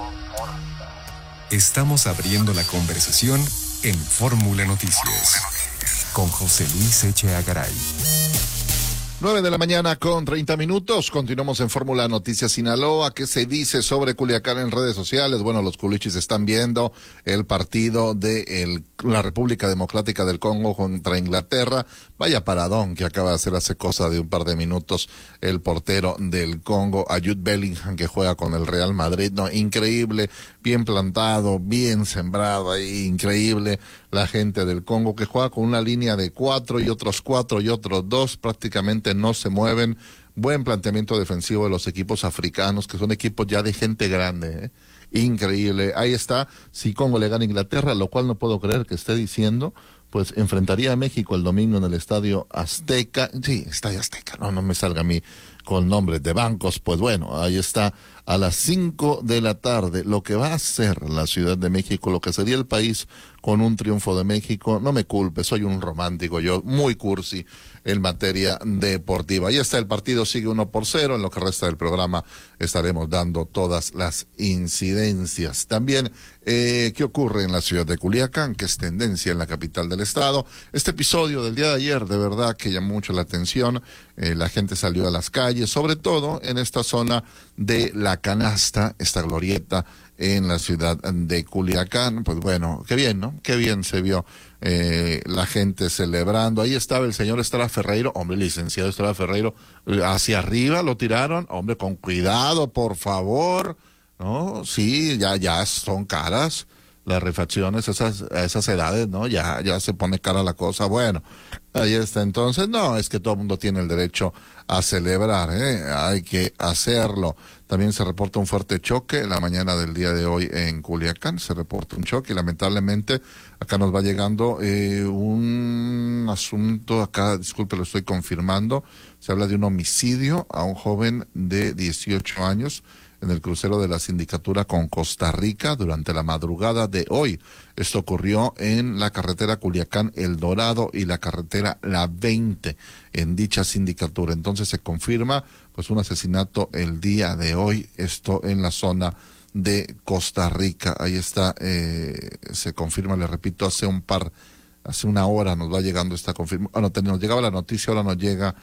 Estamos abriendo la conversación en Fórmula Noticias con José Luis Echeagaray. Garay. 9 de la mañana con 30 minutos. Continuamos en Fórmula Noticias Sinaloa. ¿Qué se dice sobre Culiacán en redes sociales? Bueno, los culichis están viendo el partido de la República Democrática del Congo contra Inglaterra. Vaya paradón que acaba de hacer hace cosa de un par de minutos el portero del Congo, Jude Bellingham, que juega con el Real Madrid. No, increíble, bien plantado, bien sembrado ahí, increíble. La gente del Congo que juega con una línea de 4 y otros 4 y otros 2, prácticamente no se mueven. Buen planteamiento defensivo de los equipos africanos, que son equipos ya de gente grande, ¿eh? Increíble. Ahí está, si Congo le gana a Inglaterra, lo cual no puedo creer que esté diciendo, pues enfrentaría a México el domingo en el Estadio Azteca. Sí, Estadio Azteca, no me salga a mí con nombres de bancos. Pues bueno, ahí está, a las 5 de la tarde, lo que va a ser la Ciudad de México, lo que sería el país con un triunfo de México. No me culpe, soy un romántico, yo muy cursi en materia deportiva. Ahí está, el partido sigue 1-0, en lo que resta del programa estaremos dando todas las incidencias. También, ¿qué ocurre en la ciudad de Culiacán? Que es tendencia en la capital del estado. Este episodio del día de ayer, de verdad que llamó mucho la atención. La gente salió a las calles, sobre todo en esta zona de La Canasta, esta glorieta en la ciudad de Culiacán. Pues bueno, qué bien, ¿no? Qué bien se vio la gente celebrando. Ahí estaba el señor Estrada Ferreiro, hombre, licenciado Estrada Ferreiro, hacia arriba lo tiraron, hombre, con cuidado, por favor, ¿no? Sí, ya son caras las refacciones a esas edades, ¿no? Ya se pone cara la cosa. Bueno, ahí está. Entonces, no, es que todo el mundo tiene el derecho a celebrar, hay que hacerlo. También se reporta un fuerte choque en la mañana del día de hoy en Culiacán. Se reporta un choque y lamentablemente acá nos va llegando un asunto, acá, disculpe, lo estoy confirmando. Se habla de un homicidio a un joven de 18 años en el crucero de la sindicatura con Costa Rica durante la madrugada de hoy. Esto ocurrió en la carretera Culiacán-El Dorado y la carretera La 20 en dicha sindicatura. Entonces se confirma pues un asesinato el día de hoy, esto en la zona de Costa Rica. Ahí está, se confirma, le repito, hace una hora nos va llegando esta confirmación. Nos llegaba la noticia, ahora nos llega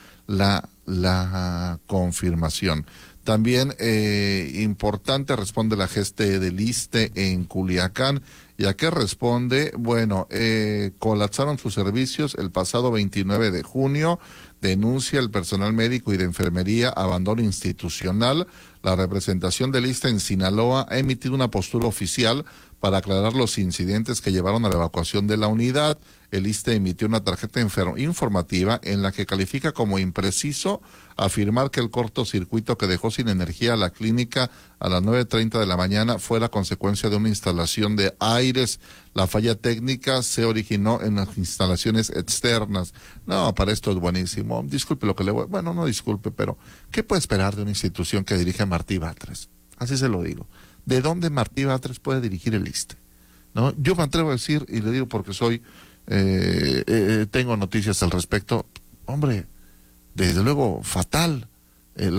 la confirmación. También importante, responde la geste del ISSSTE en Culiacán. ¿Y a qué responde? Bueno, colapsaron sus servicios el pasado 29 de junio. Denuncia el personal médico y de enfermería abandono institucional. La representación del ISSSTE en Sinaloa ha emitido una postura oficial para aclarar los incidentes que llevaron a la evacuación de la unidad. El ISSSTE emitió una tarjeta informativa en la que califica como impreciso afirmar que el cortocircuito que dejó sin energía a la clínica a las 9:30 de la mañana fue la consecuencia de una instalación de aires. La falla técnica se originó en las instalaciones externas. No, para esto es buenísimo. Disculpe lo que le voy... Bueno, no disculpe, pero ¿qué puede esperar de una institución que dirige Martí Batres? Así se lo digo. ¿De dónde Martí Batres puede dirigir el ISSSTE? ¿No? Yo me atrevo a decir, y le digo porque tengo noticias al respecto, hombre, desde luego fatal,